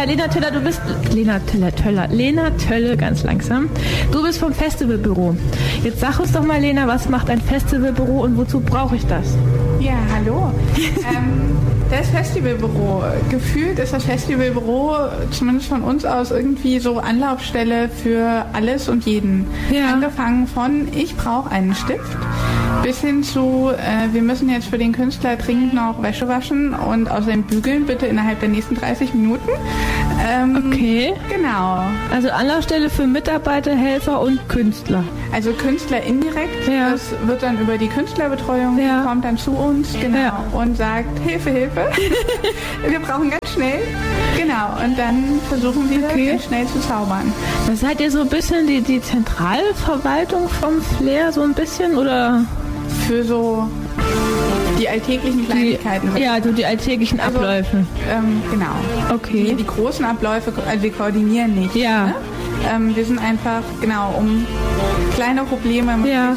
Lena Tölle, ganz langsam. Du bist vom Festivalbüro. Jetzt sag uns doch mal, Lena, was macht ein Festivalbüro und wozu brauche ich das? Ja, hallo. Das Festivalbüro. Gefühlt ist das Festivalbüro, zumindest von uns aus, irgendwie so Anlaufstelle für alles und jeden. Ja. Angefangen von, ich brauche einen Stift, bis hin zu, wir müssen jetzt für den Künstler dringend noch Wäsche waschen und außerdem bügeln, bitte innerhalb der nächsten 30 Minuten. Okay. Genau. Also Anlaufstelle für Mitarbeiter, Helfer und Künstler. Also Künstler indirekt, Ja. das wird dann über die Künstlerbetreuung, Ja. die kommt dann zu uns, genau, Ja. und sagt, Hilfe, Hilfe, wir brauchen ganz schnell, genau, und dann versuchen wir Okay. ganz schnell zu zaubern. Das seid ihr so ein bisschen die Zentralverwaltung vom Flair, so ein bisschen, oder? Für so die alltäglichen Kleinigkeiten. Die alltäglichen Also, Abläufe. Genau. Okay. Die großen Abläufe, also wir koordinieren nicht. Ja. Ne? Wir sind einfach, genau, um kleine Probleme Ja.